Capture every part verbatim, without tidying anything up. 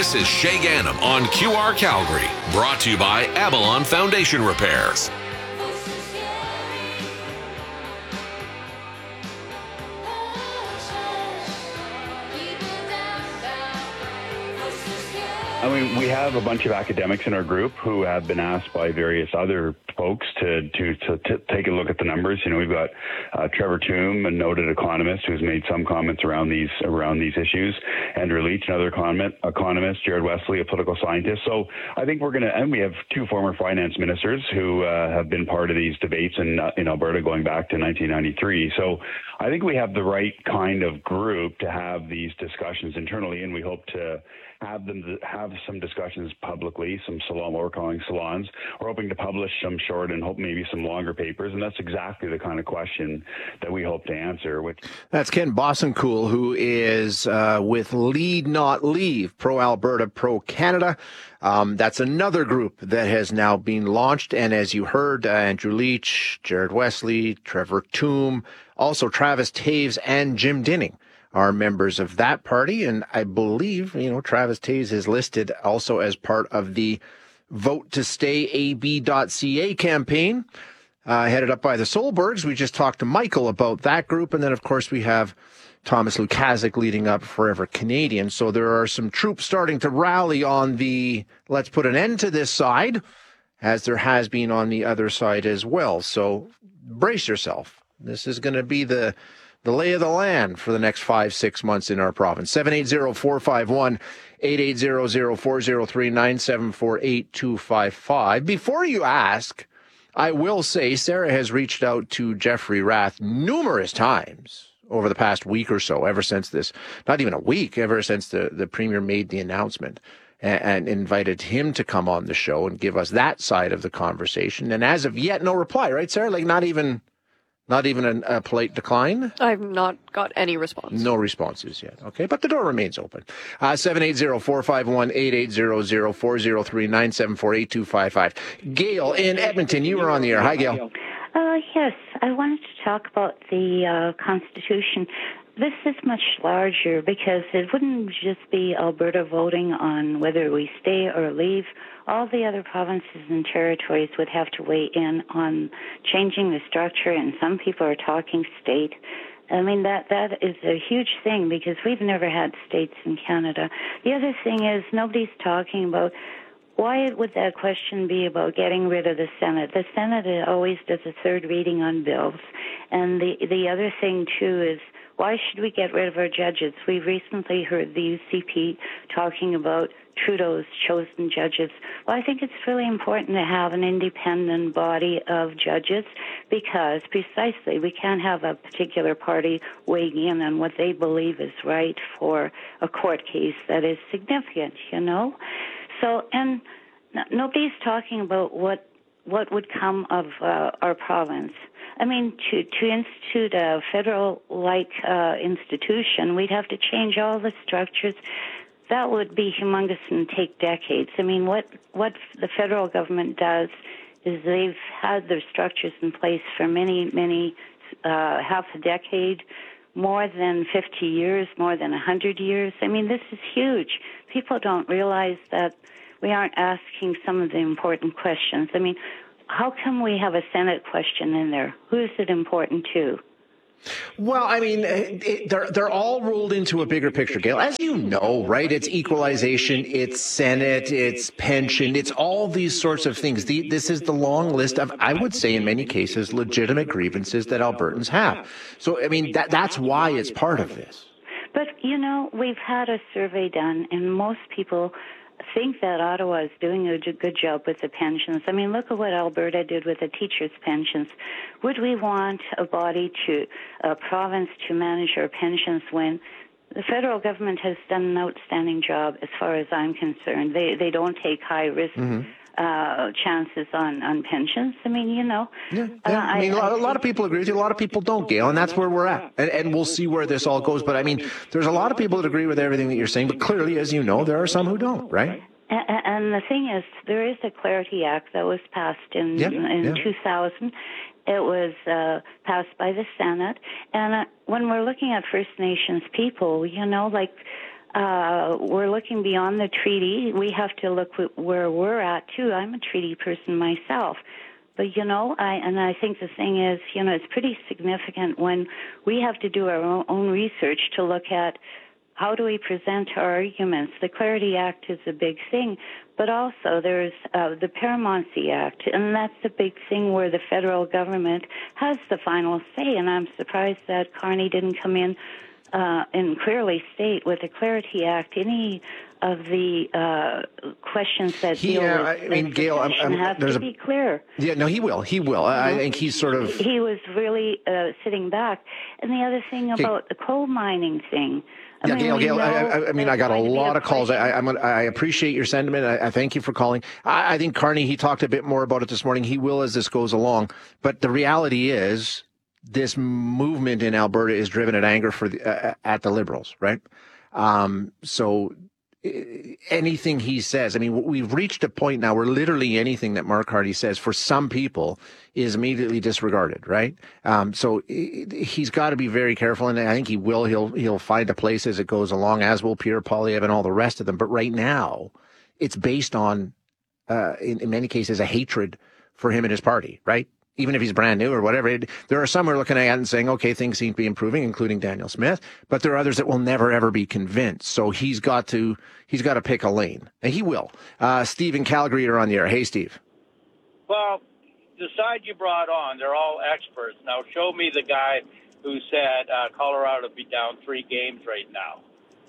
This is Shay Gannam on Q R Calgary, brought to you by Avalon Foundation Repairs. I mean, we have a bunch of academics in our group who have been asked by various other folks to to, to, to take a look at the numbers. You know, we've got uh, Trevor Tombe, a noted economist who's made some comments around these around these issues. Andrew Leach, another economist, economist. Jared Wesley, a political scientist. So I think we're going to, and we have two former finance ministers who uh, have been part of these debates in uh, in Alberta going back to nineteen ninety-three. So I think we have the right kind of group to have these discussions internally, and we hope to have them to have some discussions publicly, some salon, what we're calling salons. We're hoping to publish some short and hope maybe some longer papers, and that's exactly the kind of question that we hope to answer. Which That's Ken Bossencool, who is uh, with Lead Not Leave, Pro-Alberta, Pro-Canada. Um, that's another group that has now been launched, and as you heard, uh, Andrew Leach, Jared Wesley, Trevor Tombe, also Travis Taves and Jim Dinning are members of that party. And I believe, you know, Travis Taves is listed also as part of the vote to stay A B dot C A campaign, uh, headed up by the Solbergs. We just talked to Michael about that group. And then, of course, we have Thomas Lukaszuk leading up Forever Canadian. So there are some troops starting to rally on the let's put an end to this side, as there has been on the other side as well. So brace yourself. This is going to be the the lay of the land for the next five, six months in our province. seven eight zero, four five one, eight eight zero zero, four zero three, nine seven four, eight two five five. Before you ask, I will say Sarah has reached out to Jeffrey Rath numerous times over the past week or so, ever since this, not even a week, ever since the, the Premier made the announcement and, and invited him to come on the show and give us that side of the conversation. And as of yet, no reply, right, Sarah? Like not even... Not even a, a polite decline? I've not got any response. No responses yet. Okay, but the door remains open. Uh, seven eight zero, four five one, eight eight zero zero, four zero three, nine seven four, eight two five five. Gail in Edmonton, you were on the air. Hi, Gail. Uh, yes, I wanted to talk about the uh, Constitution. This is much larger because it wouldn't just be Alberta voting on whether we stay or leave. All the other provinces and territories would have to weigh in on changing the structure, and some people are talking state. I mean, that that is a huge thing because we've never had states in Canada. The other thing is nobody's talking about why would that question be about getting rid of the Senate. The Senate always does a third reading on bills. And the the other thing, too, is why should we get rid of our judges? We've recently heard the U C P talking about Trudeau's chosen judges. Well, I think it's really important to have an independent body of judges because precisely we can't have a particular party weighing in on what they believe is right for a court case that is significant, you know? So, and n- nobody's talking about what what would come of uh, our province. I mean, to, to institute a federal-like uh, institution, we'd have to change all the structures. That would be humongous and take decades. I mean, what what the federal government does is they've had their structures in place for many, many, uh, half a decade, more than fifty years, more than one hundred years. I mean, this is huge. People don't realize that we aren't asking some of the important questions. I mean, how come we have a Senate question in there? Who is it important to? Well, I mean, it, they're they're all rolled into a bigger picture, Gail. As you know, right? It's equalization, it's Senate, it's pension, it's all these sorts of things. The, this is the long list of, I would say, in many cases, legitimate grievances that Albertans have. So, I mean, that that's why it's part of this. But, you know, we've had a survey done, and most people think that Ottawa is doing a good job with the pensions. I mean, look at what Alberta did with the teachers' pensions. Would we want a body to, a province to manage our pensions when the federal government has done an outstanding job as far as I'm concerned? They they don't take high risk mm-hmm. uh, chances on, on pensions. I mean, you know. Yeah, yeah. Uh, I mean, I, a lot of people agree with you. A lot of people don't, Gail, and that's where we're at. And, and we'll see where this all goes. But, I mean, there's a lot of people that agree with everything that you're saying. But clearly, as you know, there are some who don't, right? And, and the thing is, there is a Clarity Act that was passed in, yeah, in yeah. two thousand. It was uh, passed by the Senate. And uh, when we're looking at First Nations people, you know, like uh, we're looking beyond the treaty. We have to look where we're at, too. I'm a treaty person myself. But, you know, I and I think the thing is, you know, it's pretty significant when we have to do our own, own research to look at how do we present our arguments. The Clarity Act is a big thing, but also there's uh, the Paramountcy Act, and that's the big thing where the federal government has the final say, and I'm surprised that Carney didn't come in uh, and clearly state with the Clarity Act any of the uh, questions that he, deal uh, with I mean, Gail, I'm, I'm, have there's to a, be clear. Yeah, no, he will. He will. I, I think he's sort of... He was really uh, sitting back. And the other thing Okay. about the coal mining thing... I Yeah, mean, Gail, we Gail, I, I, I mean, I got a there's going to be lot of calls. I, question. I'm gonna, I appreciate your sentiment. I, I thank you for calling. I, I think Carney, he talked a bit more about it this morning. He will as this goes along. But the reality is this movement in Alberta is driven at anger for the, uh, at the Liberals, right? Um, so anything he says, I mean, we've reached a point now where literally anything that Mark Hardy says for some people is immediately disregarded, right? Um, so he's got to be very careful, and I think he will. He'll he'll find a place as it goes along, as will Pierre Poilievre and all the rest of them. But right now, it's based on, uh, in, in many cases, a hatred for him and his party, right? Even if he's brand new or whatever. It, there are some who are looking at it and saying, okay, things seem to be improving, including Daniel Smith, but there are others that will never, ever be convinced. So he's got to, he's got to pick a lane, and he will. Uh, Steve in Calgary are on the air. Hey, Steve. Well, the side you brought on, they're all experts. Now, show me the guy who said uh, Colorado would be down three games right now.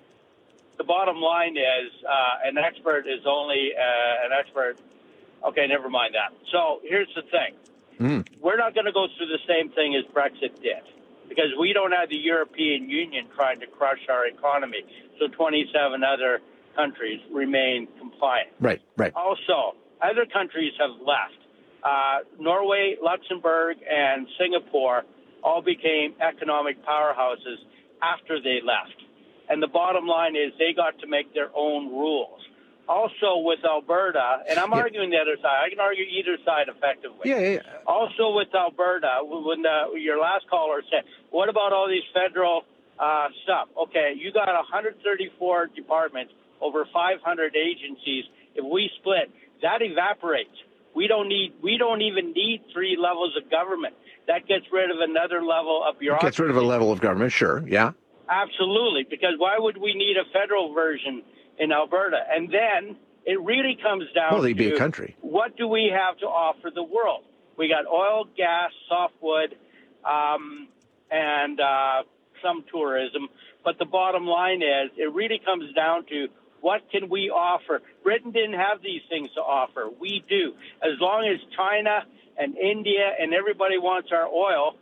The bottom line is uh, an expert is only uh, an expert. Okay, never mind that. So here's the thing. Mm. We're not going to go through the same thing as Brexit did, because we don't have the European Union trying to crush our economy. So twenty-seven other countries remain compliant. Right, right. Also, other countries have left. Uh, Norway, Luxembourg, and Singapore all became economic powerhouses after they left. And the bottom line is they got to make their own rules. Also with Alberta, and I'm yeah. arguing the other side. I can argue either side effectively. Yeah, yeah. Also with Alberta, when the, your last caller said, what about all these federal uh, stuff? Okay, you got one hundred thirty-four departments, over five hundred agencies. If we split, that evaporates. We don't need. We don't even need three levels of government. That gets rid of another level of bureaucracy. Gets rid of a level of government, sure, yeah. Absolutely, because why would we need a federal version in Alberta? And then it really comes down well, they'd to be a country. What do we have to offer the world? We got oil, gas, softwood, um, and uh, some tourism. But the bottom line is it really comes down to what can we offer? Britain didn't have these things to offer. We do. As long as China and India and everybody wants our oil,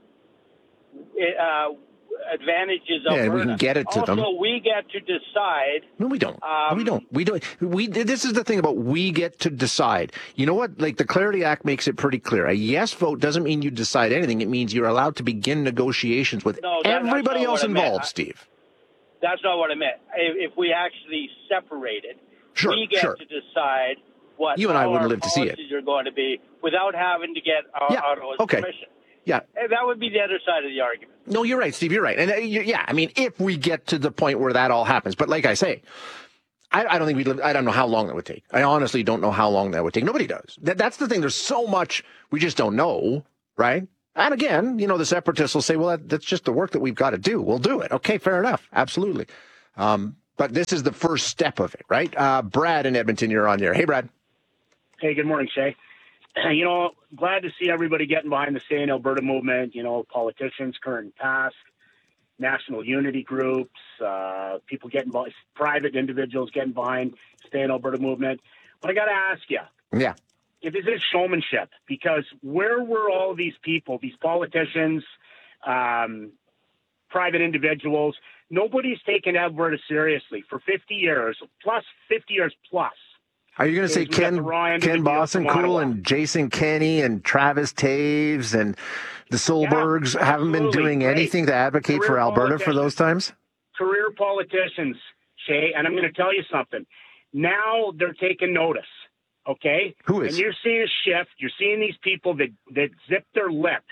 it, uh, advantages yeah, Alberta. we can get it to also, them. Also, we get to decide. No, we don't. Um, we don't. We don't. We. This is the thing about we get to decide. You know what? Like the Clarity Act makes it pretty clear. A yes vote doesn't mean you decide anything. It means you're allowed to begin negotiations with no, that, everybody else involved, I, Steve. That's not what I meant. If, if we actually separated, sure, we get sure. to decide what you and I wouldn't our live to see it. are going to be without having to get our yeah. Ottawa's okay. permission. Yeah. And that would be the other side of the argument. No, you're right, Steve. You're right. And uh, you, yeah, I mean, if we get to the point where that all happens, but like I say, I, I don't think we'd live. I don't know how long that would take. I honestly don't know how long that would take. Nobody does. That, that's the thing. There's so much we just don't know, right? And again, you know, the separatists will say, well, that, that's just the work that we've got to do. We'll do it. Okay, fair enough. Absolutely. Um, but this is the first step of it, right? Uh, Brad in Edmonton, you're on there. Hey, Brad. Hey, good morning, Shay. You know, glad to see everybody getting behind the Stay in Alberta movement, you know, politicians, current and past, national unity groups, uh, people getting behind, private individuals getting behind Stay in Alberta movement. But I got to ask you. Yeah. If this is showmanship, because where were all these people, these politicians, um, private individuals? Nobody's taken Alberta seriously for fifty years, plus fifty years plus. Are you going to say Ken Ken Bossencool and Jason Kenney and Travis Taves and the Solbergs yeah, haven't been doing Great. anything to advocate Career for Alberta for those times? Career politicians, Shay, and I'm going to tell you something. Now they're taking notice, okay? Who is? And you're seeing a shift. You're seeing these people that, that zip their lip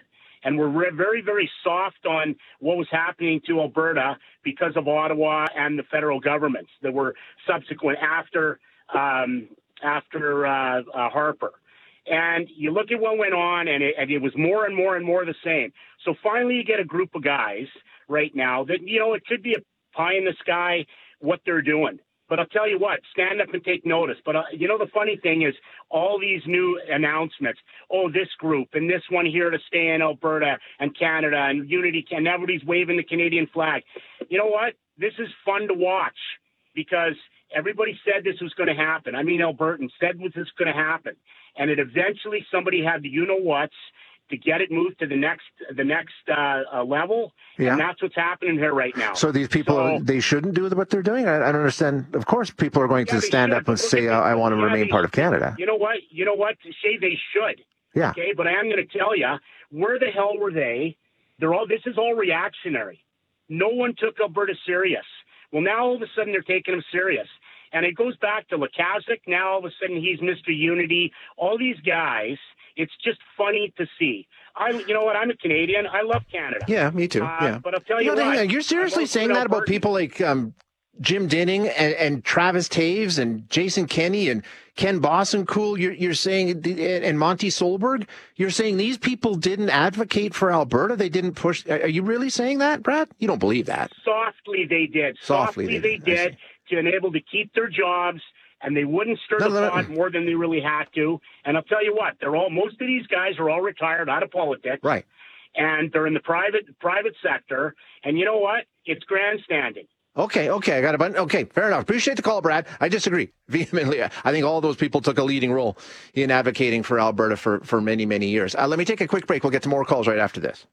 and were re- very, very soft on what was happening to Alberta because of Ottawa and the federal governments that were subsequent after um, after uh, uh, Harper. And you look at what went on, and it, and it was more and more and more the same. So finally you get a group of guys right now that, you know, it could be a pie in the sky what they're doing. But I'll tell you what, stand up and take notice. But, uh, you know, the funny thing is all these new announcements, oh, this group and this one here to stay in Alberta and Canada and Unity, and everybody's waving the Canadian flag. You know what? This is fun to watch because everybody said this was going to happen. I mean, Albertans said this was going to happen. And it eventually somebody had the you-know-whats to get it moved to the next the next uh, uh, level, yeah. And that's what's happening here right now. So these people, so, they shouldn't do what they're doing? I, I don't understand. Of course people are going yeah, to stand should. up and Look say, I want to yeah, remain part of Canada. You know what? You know what? Say they should. Yeah. Okay, but I am going to tell you, where the hell were they? They're all. This is all reactionary. No one took Alberta serious. Well, now all of a sudden they're taking them serious. And it goes back to Lukaszuk. Now all of a sudden he's Mister Unity. All these guys, it's just funny to see. I, you know what? I'm a Canadian. I love Canada. Yeah, me too. Uh, yeah. But I'll tell you, you know, what. You're seriously saying that about people like um, Jim Dinning and, and Travis Taves and Jason Kenney and Ken Bossencool? You're, you're saying, and Monty Solberg? You're saying these people didn't advocate for Alberta? They didn't push? Are you really saying that, Brad? You don't believe that? Softly they did. Softly, Softly they, they did. To be able to keep their jobs, and they wouldn't stir no, the no, pot no. more than they really had to. And I'll tell you what, they're all most of these guys are all retired out of politics, right? And they're in the private private sector. And you know what? It's grandstanding. Okay, okay, I got a button. Okay, fair enough. Appreciate the call, Brad. I disagree vehemently. I think all those people took a leading role in advocating for Alberta for, for many, many years. Uh, let me take a quick break. We'll get to more calls right after this.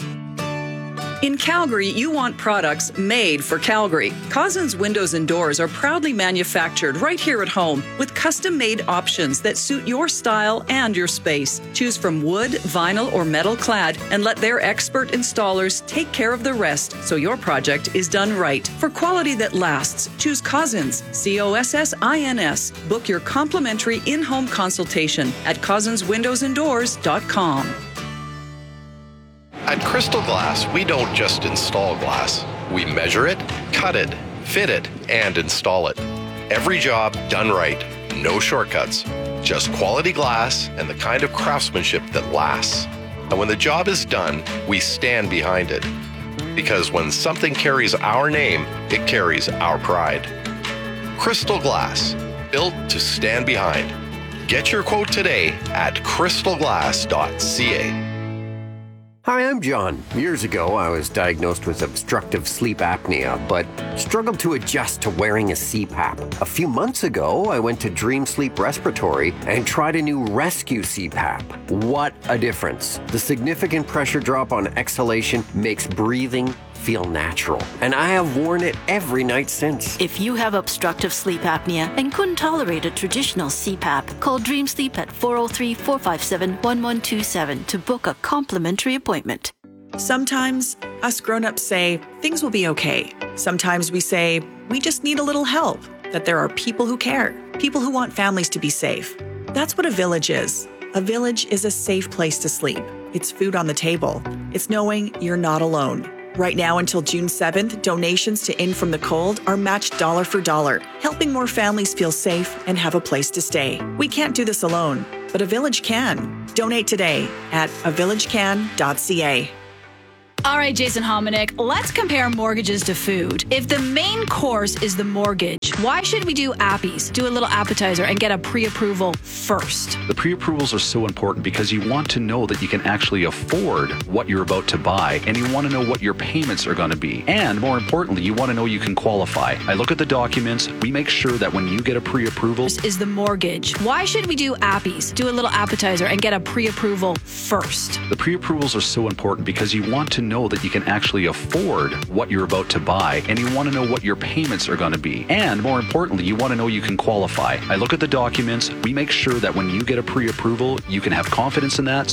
In Calgary, you want products made for Calgary. Cousins Windows and Doors are proudly manufactured right here at home with custom-made options that suit your style and your space. Choose from wood, vinyl, or metal clad and let their expert installers take care of the rest so your project is done right. For quality that lasts, choose Cousins, C O S S I N S. Book your complimentary in-home consultation at cousins windows and doors dot com. At Crystal Glass, we don't just install glass. We measure it, cut it, fit it, and install it. Every job done right. No shortcuts. Just quality glass and the kind of craftsmanship that lasts. And when the job is done, we stand behind it. Because when something carries our name, it carries our pride. Crystal Glass, built to stand behind. Get your quote today at crystal glass dot c a. Hi, I'm John. Years ago, I was diagnosed with obstructive sleep apnea, but struggled to adjust to wearing a C PAP. A few months ago, I went to Dream Sleep Respiratory and tried a new Rescue C PAP. What a difference. The significant pressure drop on exhalation makes breathing feel natural, and I have worn it every night since. If you have obstructive sleep apnea and couldn't tolerate a traditional C PAP, call Dream Sleep at four oh three, four five seven, one one two seven to book a complimentary appointment. Sometimes us grown-ups say things will be okay. Sometimes we say we just need a little help, that there are people who care, people who want families to be safe. That's what a village is. A village is a safe place to sleep. It's food on the table. It's knowing you're not alone. Right now until June seventh, donations to In From the Cold are matched dollar for dollar, helping more families feel safe and have a place to stay. We can't do this alone, but a village can. Donate today at a village can dot c a. All right, Jason Hominick, let's compare mortgages to food. If the main course is the mortgage, why should we do appies, do a little appetizer, and get a pre-approval first? The pre-approvals are so important because you want to know that you can actually afford what you're about to buy, and you want to know what your payments are going to be. And more importantly, you want to know you can qualify. I look at the documents. We make sure that when you get a pre-approval... This is the mortgage. Why should we do appies, do a little appetizer, and get a pre-approval first? The pre-approvals are so important because you want to know know that you can actually afford what you're about to buy, and you want to know what your payments are going to be. And more importantly, you want to know you can qualify. I look at the documents. We make sure that when you get a pre-approval, you can have confidence in that.